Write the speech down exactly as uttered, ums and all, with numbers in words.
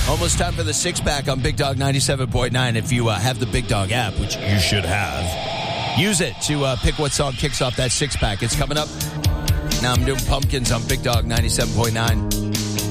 Almost time for the six-pack on Big Dog ninety-seven point nine. If you uh, have the Big Dog app, which you should have, use it to uh, pick what song kicks off that six-pack. It's coming up. Now I'm doing Pumpkins on Big Dog ninety-seven point nine.